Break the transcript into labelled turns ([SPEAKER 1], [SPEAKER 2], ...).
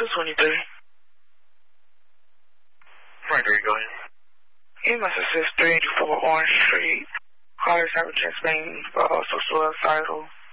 [SPEAKER 1] 223.
[SPEAKER 2] Right there, go ahead.
[SPEAKER 1] EMS assist 384 Orange Street. Caller is having chest pain, but also suicidal.